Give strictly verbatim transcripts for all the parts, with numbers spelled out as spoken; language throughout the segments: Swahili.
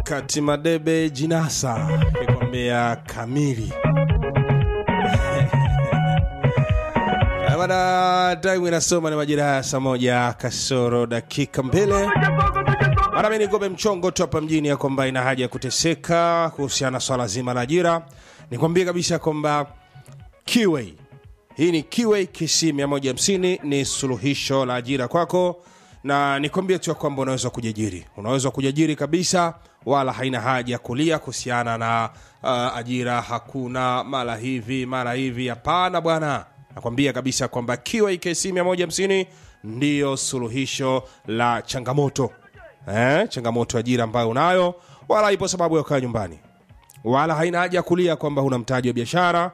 wakati Madebe Jinasa kikwambia kamili. Bada time inasoma ni majira ya saa moja kasoro dakika mbele. Mara mimi nigobe mchongo tu hapa mjini ya kwamba ina haja ya kuteseka kuhusiana swala zima la ajira. Nikwambie kabisa kwamba Kiway, hii ni Kiway K C mia moja hamsini, ni suluhisho la ajira kwako. Na nikwambie tu kwamba unaweza kujiajiri. Unaweza kujiajiri kabisa, wala haina haja kulia kuhusiana na uh, ajira hakuna mara hivi mara hivi. Hapana bwana. Nakwambia kabisa kwamba Kiway K C mia moja hamsini ndio suluhisho la changamoto. Eh, changamoto ya ajira ambayo unayo, wala ipo sababu ya kukaa nyumbani. Wala haina haja kulia kwamba huna mtaji wa biashara.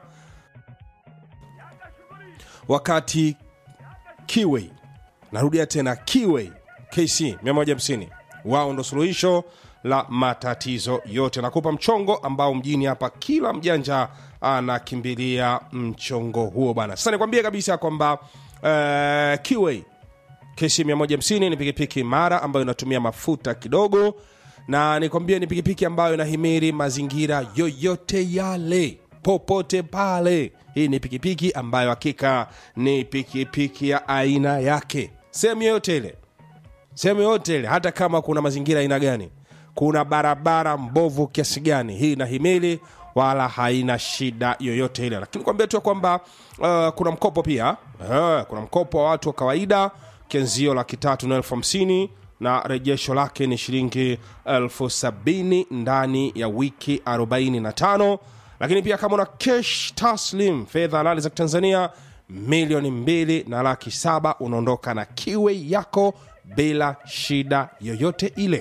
Wakati Kiway, narudia tena, Kiway K C mia moja hamsini wao ndo suluhisho la matatizo yote. Nakupa mchongo ambao mjini hapa kila mjanja anakimbilia mchongo huo bana. Sasa nikwambie kabisa kwamba uh, Kiway K C mia moja hamsini ni pikipiki imara ambayo inatumia mafuta kidogo, na nikwambie ni pikipiki ambayo inahimili mazingira yoyote yale, popote pale. Hii ni pikipiki ambayo hakika ni pikipiki ya aina yake. Sehemu yote ile, sehemu yote ile, hata kama kuna mazingira aina gani, kuna barabara mbovu kiasi gani, hii inahimili wala haina shida yoyote ile. Lakini kwambia tu kwamba uh, kuna mkopo pia. Uh, kuna mkopo wa watu wa kawaida, kianzio laki tatu na elfu hamsini, na rejesho lake ni shilingi elfu sabini ndani ya wiki arobaini na tano. Lakini pia kama una cash taslim, fedha halali za Tanzania, milioni mbili na laki saba, unaondoka na Kiway yako bila shida yoyote ile.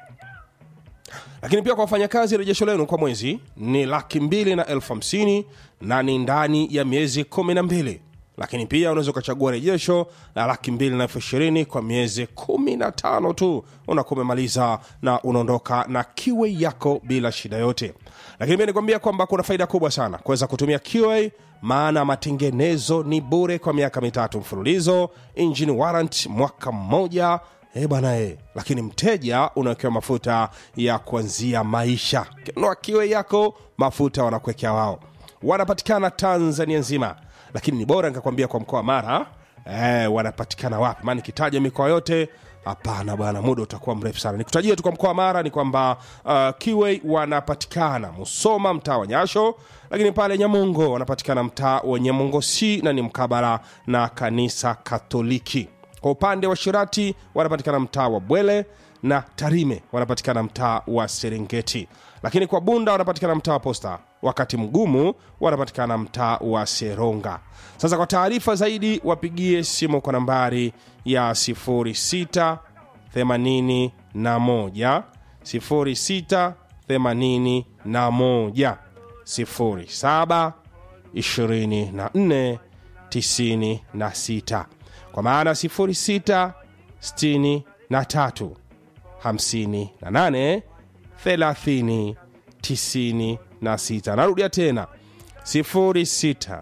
Lakini pia kwa wafanyakazi, rejesho lenu kwa mwezi ni laki mbili na elfu hamsini na ni ndani ya miezi kumi na mbili. Lakini pia unaweza kuchagua rejesho la laki mbili na elfu ishirini kwa miezi kumi na tano tu. Unakuwa umemaliza na unaondoka na Kiway yako bila shida yote. Lakini pia nikwambia kwamba kuna faida kubwa sana kuweza kutumia Kiway, maana matengenezo ni bure kwa miaka mitatu mfululizo, engine warranty mwaka mmoja. Eh bwana eh, lakini mteja unawekewa mafuta ya kuanzia maisha. Kinunua Kiway yako, mafuta wanakuwekea wao. Wanapatikana Tanzania nzima, lakini ni bora nikakwambia kwa mkoa Mara. Eh, wanapatikana wapi? Maana nikitaja mikoa yote hapana bwana, muda utakuwa mrefu sana. Nikutajie tu kwa mkoa Mara ni kwamba uh, Kiway wanapatikana Musoma mtaa wa Nyasho, lakini pale Nyamongo wanapatikana mtaa wa Nyamongo C na ni mkabala na kanisa Katoliki. Kwa upande wa Shirati wanapatikana mtaa wa Bwele, na Tarime wanapatikana mtaa wa Serengeti. Lakini kwa Bunda wanapatikana mtaa wa Posta, wakati Mgumu wanapatikana mtaa wa Seronga. Sasa kwa taarifa zaidi wapigie simu kwa nambari ya sifuri sita themanini na moja sifuri sita themanini na moja sifuri saba ishirini na nne tisini na sita, kwa maana sifuri sita sitini na tatu hamsini na nane thelathini tisini na sita. Narudia tena, sifuri sita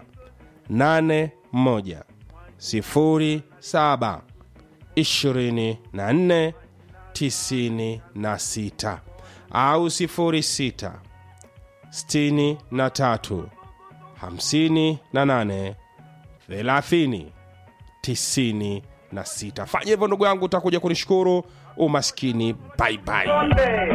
nane moja sifuri saba ishirini na nne tisini na sita, au sifuri sita sitini na tatu hamsini na nane thelathini tisini na sita. Fanya hivyo ndugu yangu, utakuja kunishukuru. Umaskini bye bye.